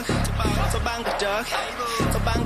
กเธอบางกระเจิกเธอบาง